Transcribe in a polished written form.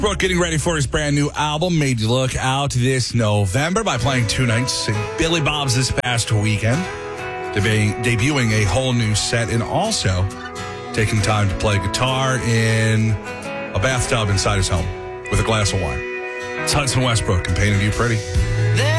Brooke getting ready for his brand new album, Made You Look Out, this November by playing 2 nights at Billy Bob's this past weekend, debuting a whole new set and also taking time to play guitar in a bathtub inside his home with a glass of wine. It's Hudson Westbrook and Painted You Pretty.